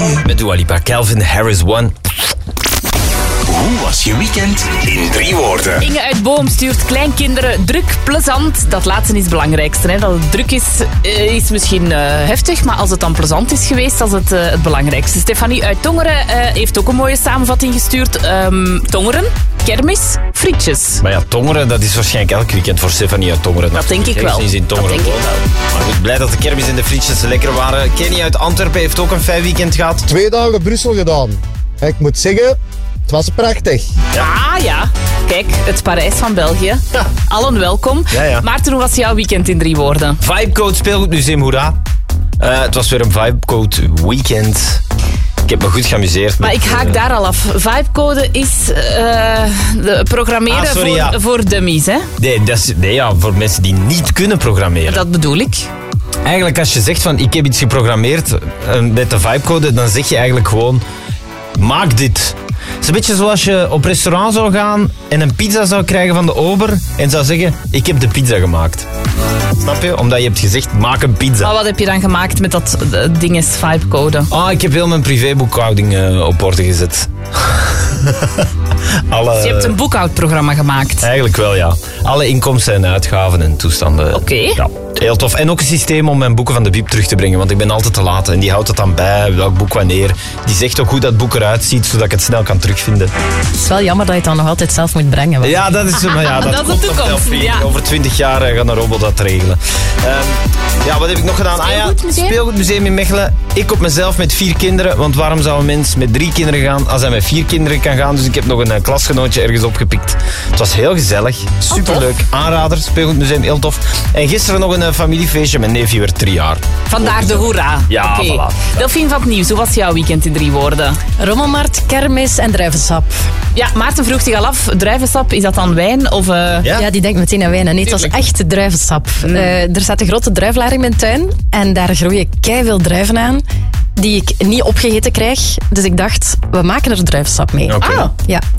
Met Dua Lipa, Calvin Harris One. Hoe was je weekend in 3 woorden? Inge uit Boom stuurt kleinkinderen druk, plezant. Dat laatste is het belangrijkste. Hè. Dat het druk is misschien heftig, maar als het dan plezant is geweest, dat is het belangrijkste. Stefanie uit Tongeren heeft ook een mooie samenvatting gestuurd. Tongeren, kermis, frietjes. Maar ja, Tongeren, dat is waarschijnlijk elk weekend voor Stefanie uit Tongeren. Dat denk ik wel. Is in Tongeren dat denk ik wel. Maar goed, blij dat de kermis en de frietjes lekker waren. Kenny uit Antwerpen heeft ook een fijn weekend gehad. 2 dagen Brussel gedaan. Ik moet zeggen, het was prachtig. Ja. Kijk, het Parijs van België. Ja. Allen welkom. Ja. Maarten, hoe was jouw weekend in 3 woorden? Vibecode Speelgoedmuseum, hoera. Het was weer een Vibecode weekend. Ik heb me goed geamuseerd. Maar ik haak daar al af. Vibecode is programmeren voor dummies, hè? Nee, voor mensen die niet kunnen programmeren. Dat bedoel ik. Eigenlijk als je zegt van ik heb iets geprogrammeerd met de Vibecode, dan zeg je eigenlijk gewoon maak dit. Het is een beetje zoals je op restaurant zou gaan en een pizza zou krijgen van de ober en zou zeggen, ik heb de pizza gemaakt. Snap je? Omdat je hebt gezegd, maak een pizza. Maar wat heb je dan gemaakt met dat ding is Vibecode? Ik heb heel mijn privéboekhouding op orde gezet. Dus je hebt een boekhoudprogramma gemaakt? Eigenlijk wel, ja. Alle inkomsten en uitgaven en toestanden. Oké. Ja, heel tof. En ook een systeem om mijn boeken van de Biep terug te brengen, want ik ben altijd te laat. En die houdt het dan bij, welk boek wanneer. Die zegt ook hoe dat boek eruit ziet, zodat ik het snel kan terugvinden. Het is wel jammer dat je het dan nog altijd zelf moet brengen. Want... Ja, dat is maar ja, dat is de toekomst. Ja. Over 20 jaar gaat een robot dat regelen. Wat heb ik nog gedaan? Speelgoedmuseum in Mechelen. Ik op mezelf met 4 kinderen, want waarom zou een mens met 3 kinderen gaan als hij met 4 kinderen kan gaan? Dus ik heb nog een klasgenootje ergens opgepikt. Het was heel gezellig, superleuk. Aanrader, Speelgoedmuseum, heel tof. En gisteren nog een familiefeestje. Mijn neefje werd 3 jaar. Vandaar de hoera. Ja, okay. Voilà. Delphine van het Nieuws, hoe was jouw weekend in 3 woorden? Rommelmarkt, kermis en druivensap. Ja, Maarten vroeg zich al af, druivensap, is dat dan wijn? Of, Ja, die denkt meteen aan wijn. Nee, het was echt druivensap. Er staat een grote druivelaar in mijn tuin en daar groeien keiveel druiven aan die ik niet opgegeten krijg. Dus ik dacht, we maken er druivensap mee. Okay. Ja,